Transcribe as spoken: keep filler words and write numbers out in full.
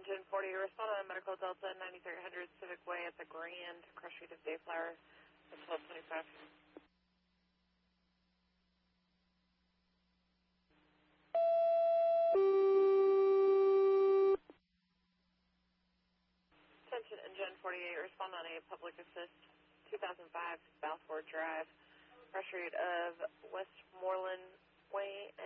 Engine forty, respond on Medical Delta ninety-three hundred Civic Way at the Grand, crush rate of Dayflower at twelve twenty-five. Attention Engine forty-eight, respond on a public assist two thousand five Balfour Drive, crush rate of Westmoreland Way